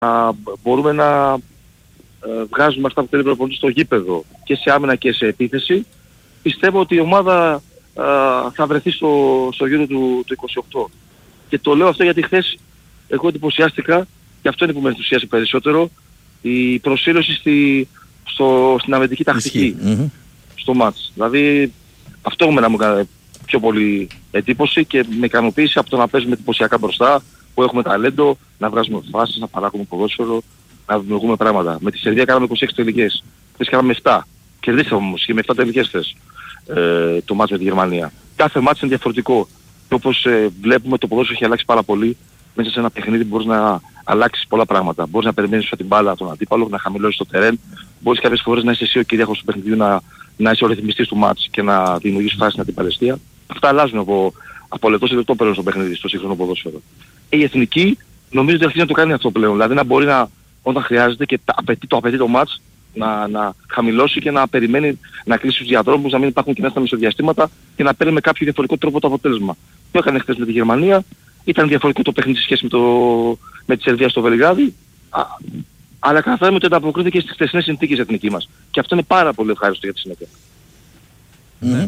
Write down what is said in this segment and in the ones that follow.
μπορούμε να βγάζουμε αυτά που θέλει προπονητής στο γήπεδο και σε άμυνα και σε επίθεση, πιστεύω ότι η ομάδα θα βρεθεί στο γύρο του 28. Και το λέω αυτό γιατί χθες εγώ εντυπωσιάστηκα, και αυτό είναι που με ενθουσιάζει περισσότερο, η προσήλωση στην αμυντική τακτική στο μάτς. Δηλαδή αυτό μου έκανε πιο πολύ εντύπωση και με ικανοποίηση από το να παίζουμε εντυπωσιακά μπροστά, που έχουμε ταλέντο, να βγάζουμε φάσεις, να παράγουμε ποδόσφαιρο, να δημιουργούμε πράγματα. Με τη Σερβία κάναμε 26 τελικές. Χθες κάναμε 7. Κερδίσαμε όμως και με 7 τελικές χθες το μάτς με τη Γερμανία. Κάθε μάτς είναι διαφορετικό. Και όπως βλέπουμε, το ποδόσφαιρο έχει αλλάξει πάρα πολύ. Μέσα σε ένα παιχνίδι μπορείς να αλλάξεις πολλά πράγματα. Μπορείς να περιμένεις την μπάλα τον αντίπαλο, να χαμηλώσεις το τερέν. Μπορείς κάποιες φορές να είσαι εσύ ο κυρίαρχος του παιχνιδιού, να είσαι ο ρυθμιστής του μάτς και να δημιουργείς φάσεις στην αντιπαλαιστεία. Αυτά αλλάζουν από λεπτό σε λεπτό παίρνουν στο παιχνίδι, στο σύγχρονο ποδόσφαιρο. Η εθνική νομίζω ότι αρχίζει να το κάνει αυτό πλέον. Δηλαδή να μπορεί όταν χρειάζεται και το απαιτεί το μάτς, να χαμηλώσει και να περιμένει να κλείσει τους διαδρόμους, να μην υπάρχουν κοινά στα μεσοδιαστήματα και να παίρνει με κάποιο διαφορετικό τρόπο το αποτέλεσμα. Το έκανε χθες με τη Γερμανία, ήταν διαφορετικό το παιχνίδι σε σχέση με τη Σερβία στο Βελιγράδι, αλλά καταφέραμε ότι ανταποκρίθηκε στις χθεσινές συνθήκες εθνική μας. Και αυτό είναι πάρα πολύ ευχάριστο για τη συνέχεια.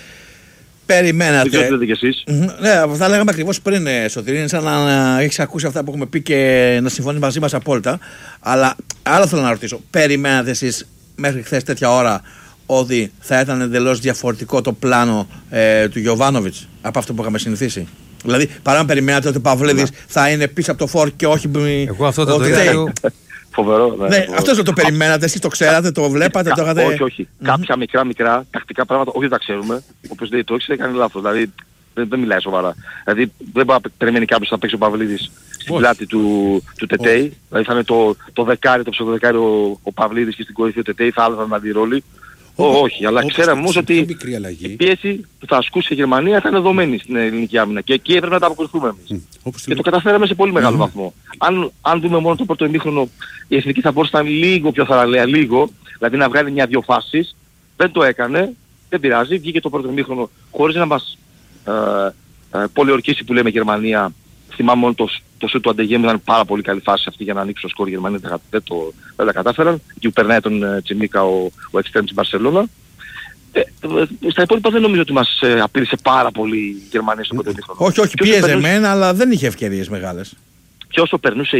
Περιμένατε. Ναι, θα λέγαμε ακριβώς πριν, Σωτήρη. Είναι σαν να έχεις ακούσει αυτά που έχουμε πει και να συμφωνείς μαζί μας απόλυτα. Αλλά άλλο θέλω να ρωτήσω. Περιμένατε εσείς μέχρι χθες τέτοια ώρα ότι θα ήταν εντελώς διαφορετικό το πλάνο του Γιοβάνοβιτς από αυτό που είχαμε συνηθίσει? Δηλαδή, παρά να περιμένατε ότι ο Παυλίδης θα είναι πίσω από το φόρ και όχι. Εγώ αυτό το είδα. Φοβερό. Ναι, αυτό το περιμένατε, εσείς το ξέρατε, το βλέπατε, το είχατε. Όχι. Κάποια μικρά τακτικά πράγματα, όχι δεν τα ξέρουμε. Όποιος δεν το ήξερε κάνει λάθος. Δηλαδή δεν μιλάει σοβαρά. Δηλαδή δεν μπορεί να περιμένει κάποιος να παίξει ο Παυλίδης στην πλάτη του Τετέι. Δηλαδή θα είναι το δεκάρι, το ψευδοδεκάρι ο Παυλίδης και στην κορυφή ο Τετέι, θα άλλαζαν αντιρόλοι. Όχι, αλλά ξέραμε όμως ότι η πίεση που θα ασκούσε η Γερμανία θα είναι δεδομένη στην ελληνική άμυνα και εκεί έπρεπε να τα αποκριθούμε εμείς. Και το καταφέραμε σε πολύ μεγάλο βαθμό. Αν δούμε μόνο το πρώτο ημίχρονο, η εθνική θα μπορούσε να είναι λίγο πιο θαραλέα, δηλαδή να βγάλει μια-δυο φάσεις. Δεν το έκανε, δεν πειράζει, βγήκε το πρώτο ημίχρονο χωρίς να μας πολιορκήσει που λέμε Γερμανία. Θυμάμαι μόνο το σούτ του Αντεγέμ, ήταν πάρα πολύ καλή φάση αυτή για να ανοίξει το σκορ. Η Γερμανία δεν τα κατάφεραν. Και περνάει τον Τσιμίκα ο εξτρέμ της Μπαρσελόνα. Στα υπόλοιπα δεν νομίζω ότι μας απείλησε πάρα πολύ η Γερμανία στο πρώτο ημίχρονο. Όχι, πίεζε μένα, αλλά δεν είχε ευκαιρίες μεγάλες. Και όσο περνούσε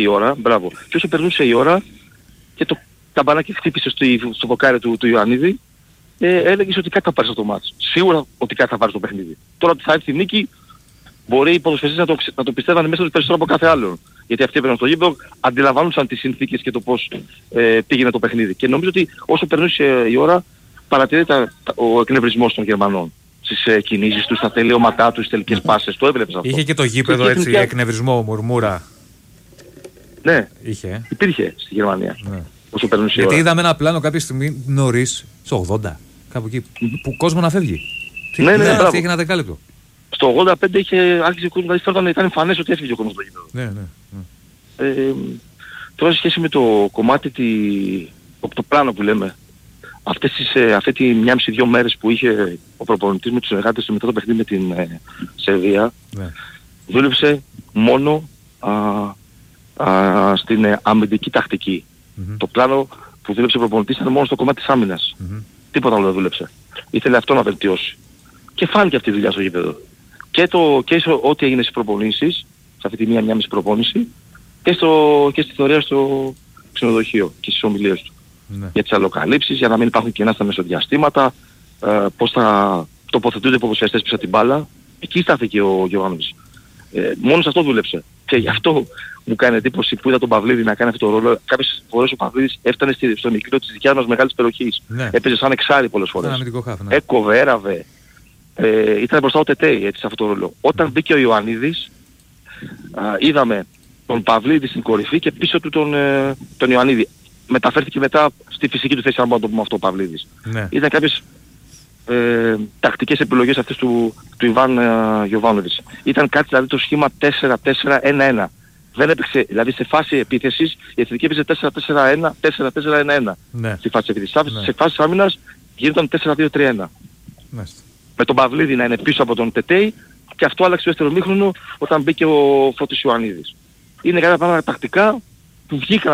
η ώρα, και το καμπανάκι χτύπησε στο δοκάρι του Ιωαννίδη, έλεγες ότι κάτι θα πάρει στο μάτς. Σίγουρα ότι κάτι θα πάρει στο παιχνίδι. Τώρα ότι θα έρθει η νίκη, μπορεί οι ποδοσφαιριστές να το πιστεύανε μέσα τους περισσότερο από κάθε άλλον. Γιατί αυτοί έπαιρναν στο γήπεδο, αντιλαμβάνουσαν τις συνθήκες και το πώς πήγαινε το παιχνίδι. Και νομίζω ότι όσο περνούσε η ώρα, παρατηρείται ο εκνευρισμός των Γερμανών. Στις κινήσεις τους, στα τελειώματά τους, στις τελικές πάσες. Το έβλεπες αυτό. Είχε και το γήπεδο έτσι εκνευρισμό, μουρμούρα. Ναι, είχε. Υπήρχε στη Γερμανία. Ναι. Όσο περνούσε η Γιατί ώρα. είδαμε ένα πλάνο κάποια στιγμή νωρίς, στο 80, κάπου εκεί, που κόσμο να φεύγει. Ναι, έχει ένα δεκάλεπτο. Στο 85 άρχισε ο κόσμος, δηλαδή ήταν εμφανές ότι έφυγε ο κόσμος στο γήπεδο. Ναι. Τώρα σε σχέση με το κομμάτι το πλάνο που λέμε, αυτή τη 1,5-2 μέρες που είχε ο προπονητής με τους συνεργάτες του μετά το παιχνίδι με την Σερβία, δούλεψε μόνο στην αμυντική τακτική. Το πλάνο που δούλεψε ο προπονητής ήταν μόνο στο κομμάτι της άμυνας. Τίποτα άλλο δεν δούλεψε. Ήθελε αυτό να βελτιώσει. Και φάνηκε αυτή η δουλειά στο γήπεδο. Και ό,τι έγινε στις προπονήσεις, σε αυτή τη μία μισή προπόνηση, και στη θεωρία στο ξενοδοχείο και στις ομιλίες του. Για τις αλλοκαλύψεις, για να μην υπάρχουν κενά στα μεσοδιαστήματα, πώς θα τοποθετούνται οι ποδοσφαιριστές πίσω από την μπάλα. Εκεί στάθηκε ο Γιωβάνοβιτς. Μόνο σε αυτό δούλεψε. Και γι' αυτό μου κάνει εντύπωση που είδα τον Παυλίδη να κάνει αυτό το ρόλο. Κάποιες φορές ο Παυλίδης έφτανε στο μικρό της δικιάς μας μεγάλης περιοχής. Έπαιζε σαν εξάρι πολλές φορές. Έκοβε, έραβε. Ήταν μπροστά ο Τετέι έτσι σε αυτό το ρόλο. Όταν μπήκε ο Ιωαννίδης, είδαμε τον Παυλίδη στην κορυφή και πίσω του τον Ιωαννίδη. Μεταφέρθηκε μετά στη φυσική του θέση, αν μπορούμε να το πούμε αυτό, ο Παυλίδης. Ήταν κάποιες τακτικές επιλογές αυτές του Ιβάν Γιοβάνοβιτς. Ήταν κάτι δηλαδή το σχήμα 4-4-1-1. Δεν έπαιξε, δηλαδή σε φάση επίθεσης η εθνική έπαιζε 4-4-1, 4-4-1-1. Στη φάση επίθεσης. Σε φάση άμυνας γινόταν 4-2-3-1. Με τον Παυλίδη να είναι πίσω από τον Τετέι, και αυτό άλλαξε το δεύτερο μήχρονο όταν μπήκε ο Φώτης Ιωαννίδης. Είναι κάποια πράγματα τακτικά που βγήκαν